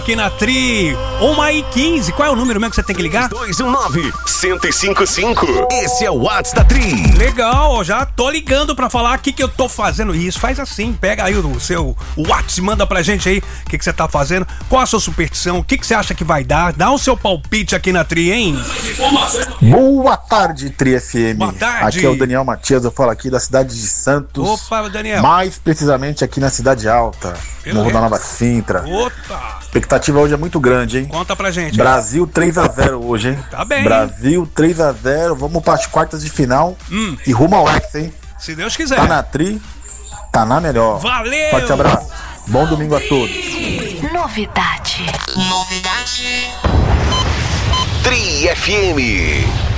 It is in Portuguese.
aqui na Tri, 1h15. Qual é o número mesmo que você tem que ligar? 219-1055. Esse é o WhatsApp da Tri. Legal, já tô ligando pra falar o que eu tô fazendo. Isso, faz assim, pega aí o seu WhatsApp e manda pra gente aí o que você tá fazendo, qual a sua superstição, o que você acha que vai dar. Dá o seu palpite aqui na Tri, hein? Boa tarde, Tri FM. Boa tarde. Aqui é o Daniel Matias, eu falo aqui da cidade de Santos. Opa, Daniel. Mais precisamente aqui na Cidade Alta, Morro da Nova Sintra. Opa. A expectativa hoje é muito grande, hein? Conta pra gente. Brasil 3-0 hoje, hein? Tá bem. Brasil 3-0, vamos para as quartas de final e rumo ao Hexa, hein? Se Deus quiser. Tá na Tri, tá na melhor. Valeu. Forte abraço. Bom domingo a todos. Novidade. Tri FM.